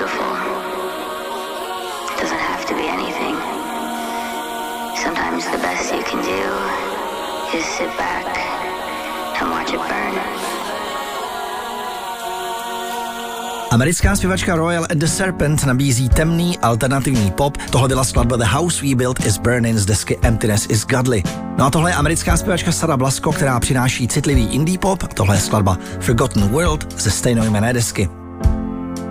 beautiful. It doesn't have to be anything. Sometimes the best you can do is sit back and watch it burn. Americká zpěvačka Royal and the Serpent nabízí temný alternativní pop. Tohle byla skladba The House We Built is Burning z desky Emptiness is Godly. No a tohle je americká zpěvačka Sarah Blasko, která přináší citlivý indie pop. Tohle je skladba Forgotten World ze stejnojmenné desky.